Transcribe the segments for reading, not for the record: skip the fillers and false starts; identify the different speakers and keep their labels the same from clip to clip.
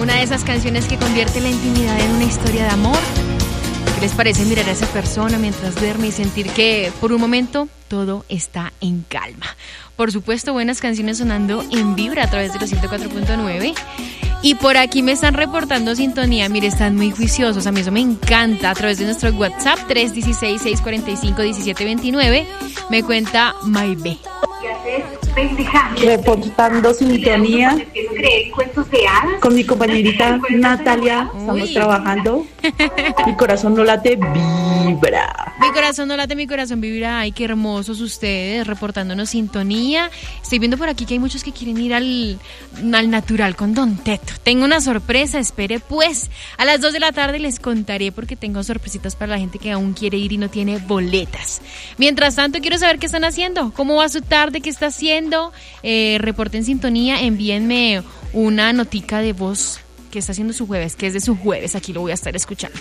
Speaker 1: Una de esas canciones que convierte la intimidad en una historia de amor. ¿Qué les parece mirar a esa persona mientras duerme y sentir que por un momento todo está en calma? Por supuesto, buenas canciones sonando en Vibra a través de los 104.9. Y por aquí me están reportando sintonía. Mire, están muy juiciosos. A mí eso me encanta. A través de nuestro WhatsApp 316-645-1729 me cuenta Maybe.
Speaker 2: Reportando sintonía con mi compañerita Natalia. Estamos trabajando. Mi corazón no late, vibra.
Speaker 1: Mi corazón no late, mi corazón vibra. Ay, qué hermosos ustedes reportándonos sintonía. Estoy viendo por aquí que hay muchos que quieren ir al natural con Don Teto. Tengo una sorpresa, espere pues. A las 2 de la tarde les contaré porque tengo sorpresitas para la gente que aún quiere ir y no tiene boletas. Mientras tanto, quiero saber qué están haciendo. ¿Cómo va su tarde? ¿Qué está haciendo? Reporten sintonía, envíenme una notica de voz que está haciendo su jueves, que es de su jueves. Aquí lo voy a estar escuchando.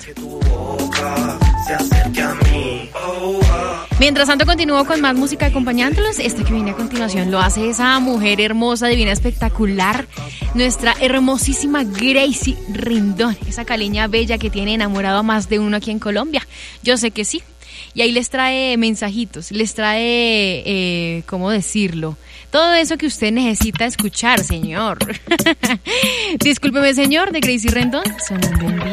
Speaker 1: Mientras tanto, continúo con más música acompañándolos. Esto que viene a continuación lo hace esa mujer hermosa, divina, espectacular, nuestra hermosísima Gracie Rindón, esa caleña bella que tiene enamorado a más de uno aquí en Colombia. Yo sé que sí. Y ahí les trae mensajitos, les trae, ¿cómo decirlo? Todo eso que usted necesita escuchar, señor. Discúlpeme, señor, de Gracie Rendón, sonando en vivo.